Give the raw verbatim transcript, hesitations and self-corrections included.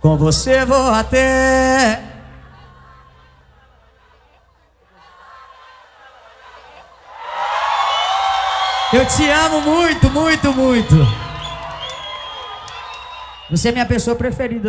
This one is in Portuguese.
Com você vou até. Eu te amo muito, muito, muito. Você é minha pessoa preferida.